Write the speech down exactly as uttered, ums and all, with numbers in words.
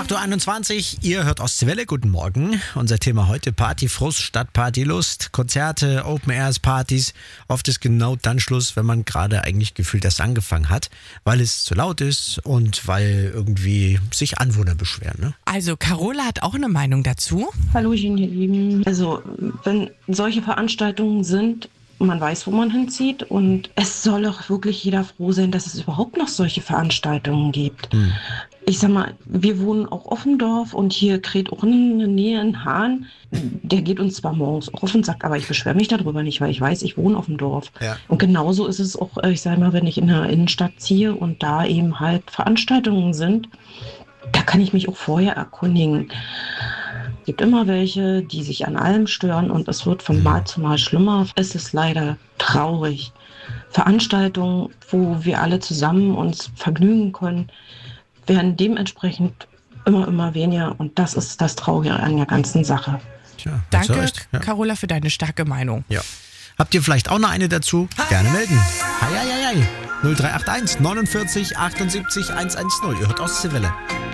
acht Uhr einundzwanzig, ihr hört Ostwelle, guten Morgen. Unser Thema heute Partyfrust statt Partylust. Konzerte, Open-Airs-Partys. Oft ist genau dann Schluss, wenn man gerade eigentlich gefühlt erst angefangen hat, weil es zu laut ist und weil irgendwie sich Anwohner beschweren. Ne? Also Carola hat auch eine Meinung dazu. Hallöchen, ihr Lieben. Also wenn solche Veranstaltungen sind, man weiß, wo man hinzieht und es soll auch wirklich jeder froh sein, dass es überhaupt noch solche Veranstaltungen gibt. Hm. Ich sag mal, wir wohnen auch auf dem Dorf und hier kräht auch in der Nähe ein Hahn. Der geht uns zwar morgens auch auf den Sack, aber ich beschwere mich darüber nicht, weil ich weiß, ich wohne auf dem Dorf. Ja. Und genauso ist es auch, ich sag mal, wenn ich in der Innenstadt ziehe und da eben halt Veranstaltungen sind, da kann ich mich auch vorher erkundigen. Es gibt immer welche, die sich an allem stören und es wird von Mal zu Mal schlimmer. Es ist leider traurig. Veranstaltungen, wo wir alle zusammen uns vergnügen können, werden dementsprechend immer, immer weniger und das ist das Traurige an der ganzen Sache. Tja, Danke, ja. Carola, für deine starke Meinung. Ja. Habt ihr vielleicht auch noch eine dazu? Gerne melden. Hi, hi, hi, hi. null drei acht eins neunundvierzig achtundsiebzig hundertzehn. Ihr hört Ostseewelle.